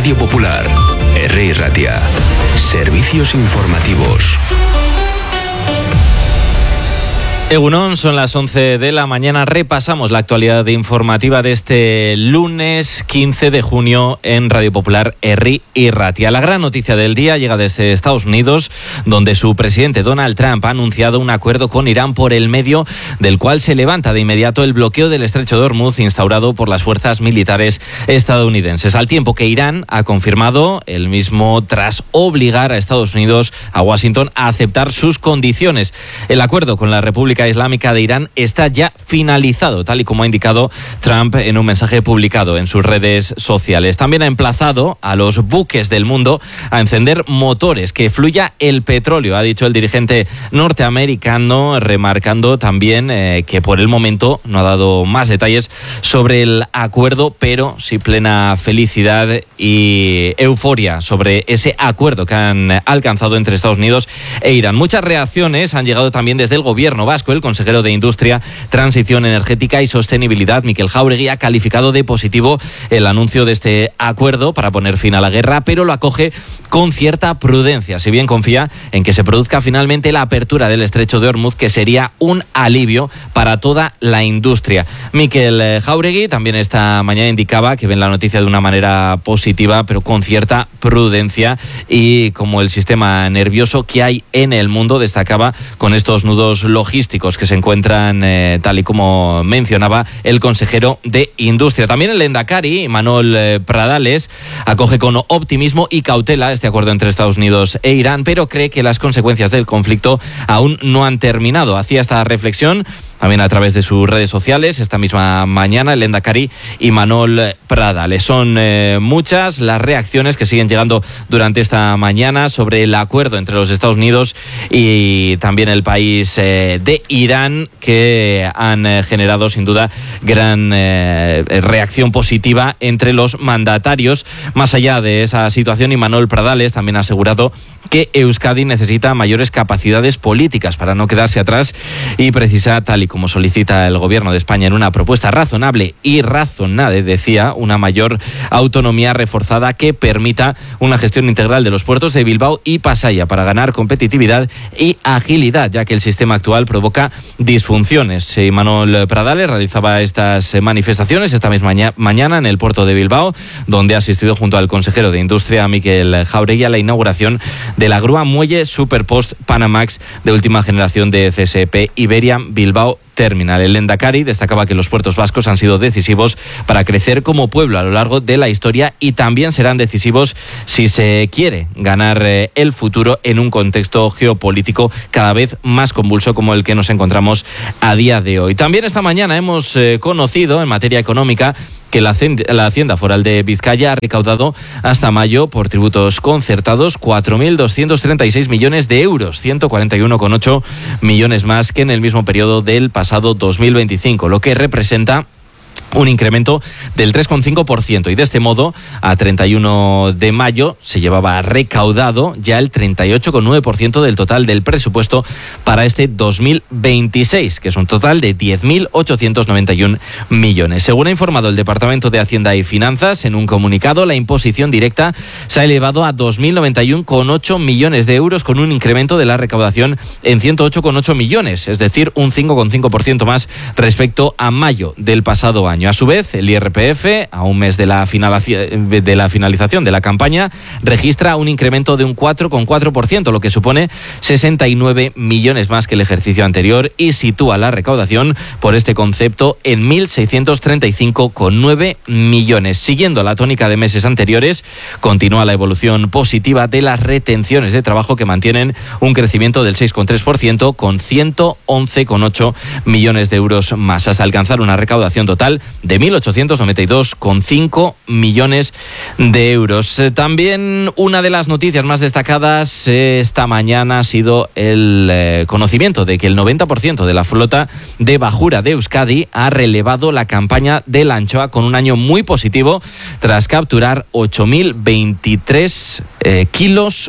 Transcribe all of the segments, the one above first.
Radio Popular, Herri Ratia. Servicios informativos. Egunon, son las 11 de la mañana. Repasamos la actualidad informativa de este lunes 15 de junio en Radio Popular, Herri y Ratia. La gran noticia del día llega desde Estados Unidos, donde su presidente Donald Trump ha anunciado un acuerdo con Irán por el medio del cual se levanta de inmediato el bloqueo del estrecho de Hormuz instaurado por las fuerzas militares estadounidenses. Al tiempo que Irán ha confirmado el mismo tras obligar a Estados Unidos, a Washington, a aceptar sus condiciones. El acuerdo con la República Islámica de Irán está ya finalizado, tal y como ha indicado Trump en un mensaje publicado en sus redes sociales. También ha emplazado a los buques del mundo a encender motores, que fluya el petróleo, ha dicho el dirigente norteamericano, remarcando también que por el momento no ha dado más detalles sobre el acuerdo, pero sí plena felicidad y euforia sobre ese acuerdo que han alcanzado entre Estados Unidos e Irán. Muchas reacciones han llegado también desde el gobierno vasco. El consejero de Industria, Transición Energética y Sostenibilidad, Mikel Jáuregui, ha calificado de positivo el anuncio de este acuerdo para poner fin a la guerra, pero lo acoge con cierta prudencia, si bien confía en que se produzca finalmente la apertura del estrecho de Hormuz, que sería un alivio para toda la industria. Mikel Jáuregui también esta mañana indicaba que ven la noticia de una manera positiva, pero con cierta prudencia, y como el sistema nervioso que hay en el mundo, destacaba con estos nudos logísticos que se encuentran, tal y como mencionaba el consejero de Industria. También el Lehendakari, Imanol Pradales, acoge con optimismo y cautela este acuerdo entre Estados Unidos e Irán, pero cree que las consecuencias del conflicto aún no han terminado. Hacía esta reflexión también a través de sus redes sociales esta misma mañana el Lehendakari Imanol Pradales. Son muchas las reacciones que siguen llegando durante esta mañana sobre el acuerdo entre los Estados Unidos y también el país de Irán, que han generado sin duda gran reacción positiva entre los mandatarios. Más allá de esa situación, Imanol Pradales también ha asegurado que Euskadi necesita mayores capacidades políticas para no quedarse atrás y precisa, tal y como solicita el Gobierno de España en una propuesta razonable y razonada, decía, una mayor autonomía reforzada que permita una gestión integral de los puertos de Bilbao y Pasaia para ganar competitividad y agilidad, ya que el sistema actual provoca disfunciones. Imanol Pradales realizaba estas manifestaciones esta misma mañana en el puerto de Bilbao, donde ha asistido junto al consejero de Industria, Mikel Jáuregui, a la inauguración de la grúa muelle Superpost Panamax de última generación de CSP Iberian Bilbao Terminal. El Lehendakari destacaba que los puertos vascos han sido decisivos para crecer como pueblo a lo largo de la historia y también serán decisivos si se quiere ganar el futuro en un contexto geopolítico cada vez más convulso como el que nos encontramos a día de hoy. También esta mañana hemos conocido en materia económica que la Hacienda Foral de Vizcaya ha recaudado hasta mayo por tributos concertados 4.236 millones de euros, 141,8 millones más que en el mismo periodo del pasado 2025, lo que representa un incremento del 3,5%, y de este modo a 31 de mayo se llevaba recaudado ya el 38,9% del total del presupuesto para este 2026, que es un total de 10.891 millones. Según ha informado el Departamento de Hacienda y Finanzas en un comunicado, la imposición directa se ha elevado a 2.091,8 millones de euros, con un incremento de la recaudación en 108,8 millones, es decir, un 5,5% más respecto a mayo del pasado año. A su vez, el IRPF, a un mes de la finalización de la campaña, registra un incremento de un 4,4%, lo que supone 69 millones más que el ejercicio anterior, y sitúa la recaudación por este concepto en 1.635,9 millones. Siguiendo la tónica de meses anteriores, continúa la evolución positiva de las retenciones de trabajo, que mantienen un crecimiento del 6,3%, con 111,8 millones de euros más, hasta alcanzar una recaudación total de 1.892,5 millones de euros. También una de las noticias más destacadas esta mañana ha sido el conocimiento de que el 90% de la flota de bajura de Euskadi ha relevado la campaña de la anchoa con un año muy positivo, tras capturar 8.023 kilos,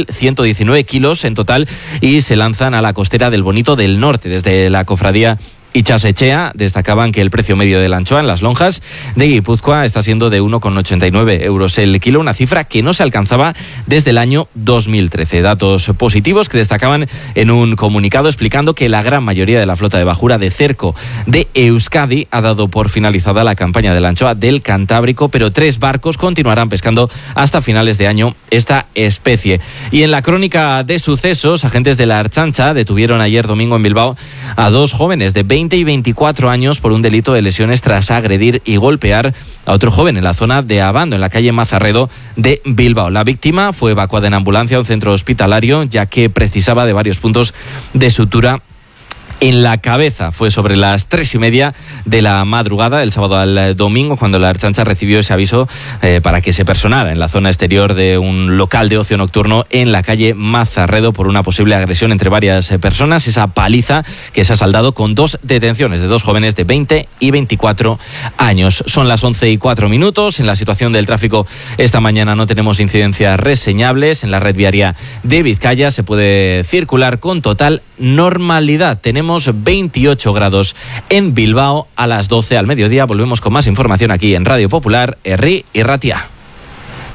8.023.119 kilos en total, y se lanzan a la costera del Bonito del Norte desde la cofradía Itxasechea destacaban que el precio medio de la anchoa en las lonjas de Guipúzcoa está siendo de 1,89 euros el kilo, una cifra que no se alcanzaba desde el año 2013. Datos positivos que destacaban en un comunicado explicando que la gran mayoría de la flota de bajura de cerco de Euskadi ha dado por finalizada la campaña de la anchoa del Cantábrico, pero 3 barcos continuarán pescando hasta finales de año esta especie. Y en la crónica de sucesos, agentes de la Ertzaintza detuvieron ayer domingo en Bilbao a 2 jóvenes de 20 y 24 años por un delito de lesiones tras agredir y golpear a otro joven en la zona de Abando, en la calle Mazarredo de Bilbao. La víctima fue evacuada en ambulancia a un centro hospitalario, ya que precisaba de varios puntos de sutura en la cabeza. Fue sobre las 3:30 de la madrugada del sábado al domingo cuando la Ertzaintza recibió ese aviso para que se personara en la zona exterior de un local de ocio nocturno en la calle Mazarredo por una posible agresión entre varias personas. Esa paliza que se ha saldado con 2 detenciones de 2 jóvenes de 20 y 24 años. Son las 11:04. En la situación del tráfico esta mañana no tenemos incidencias reseñables. En la red viaria de Vizcaya se puede circular con total normalidad. Tenemos 28 grados en Bilbao. A las 12 al mediodía volvemos con más información aquí en Radio Popular, Herri y Ratia.